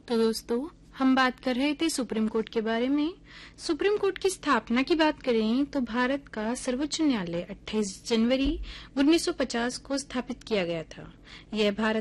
तो दोस्तों, हम बात कर रहे थे सुप्रीम कोर्ट के बारे में। सुप्रीम कोर्ट की स्थापना की बात करें तो भारत का सर्वोच्च न्यायालय 28 जनवरी 1950 को स्थापित किया गया था। यह भारत